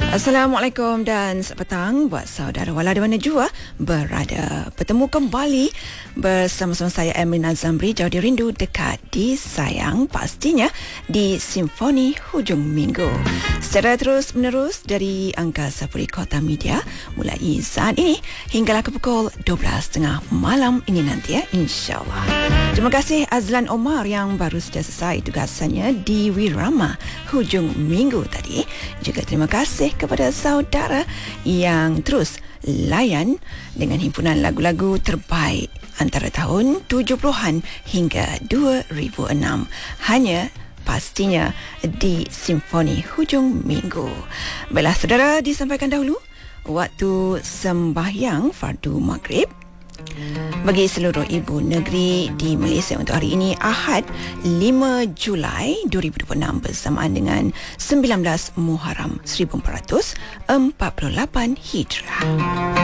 Assalamualaikum dan selamat petang buat saudara wala di mana jua berada. Bertemu kembali bersama-sama saya Emrina Zamri, jauh di rindu dekat di sayang, pastinya di Simfoni Hujung Minggu. Secara terus menerus dari Angkasa Puri Kota Media mulai saat ini hinggalah ke pukul 12.30 malam ini nanti ya, insyaAllah. Terima kasih Azlan Omar yang baru saja selesai tugasannya di Wirama Hujung Minggu tadi. Juga terima kasih kepada saudara yang terus layan dengan himpunan lagu-lagu terbaik antara tahun 70-an hingga 2006. Hanya pastinya di Simfoni Hujung Minggu. Baiklah saudara, disampaikan dahulu waktu sembahyang fardu maghrib bagi seluruh ibu negeri di Malaysia untuk hari ini Ahad 5 Julai 2026 bersamaan dengan 19 Muharram 1448 Hijrah.